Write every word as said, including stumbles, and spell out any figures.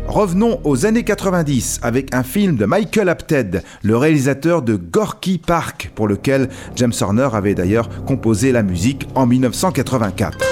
Revenons aux années quatre-vingt-dix avec un film de Michael Apted, le réalisateur de Gorky Park, pour lequel James Horner avait d'ailleurs composé la musique en dix-neuf cent quatre-vingt-quatre.